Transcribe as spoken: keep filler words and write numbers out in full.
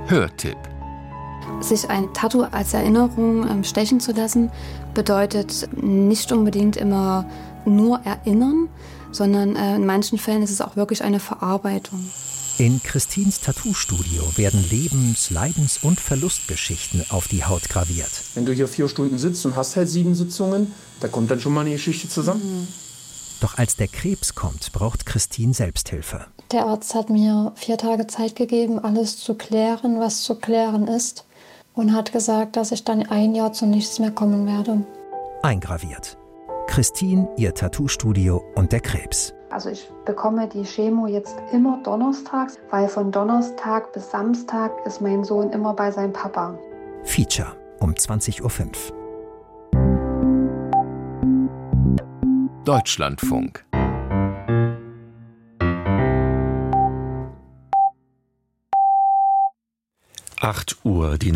Hörtipp. Sich ein Tattoo als Erinnerung ähm, stechen zu lassen, bedeutet nicht unbedingt immer nur erinnern, sondern äh, in manchen Fällen ist es auch wirklich eine Verarbeitung. In Christines Tattoo-Studio werden Lebens-, Leidens- und Verlustgeschichten auf die Haut graviert. Wenn du hier vier Stunden sitzt und hast halt sieben Sitzungen, da kommt dann schon mal eine Geschichte zusammen. Mhm. Doch als der Krebs kommt, braucht Christine Selbsthilfe. Der Arzt hat mir vier Tage Zeit gegeben, alles zu klären, was zu klären ist. Und hat gesagt, dass ich dann ein Jahr zu nichts mehr kommen werde. Eingraviert. Christine, ihr Tattoo-Studio und der Krebs. Also ich bekomme die Chemo jetzt immer donnerstags, weil von Donnerstag bis Samstag ist mein Sohn immer bei seinem Papa. Feature um zwanzig Uhr fünf. Deutschlandfunk. acht Uhr, die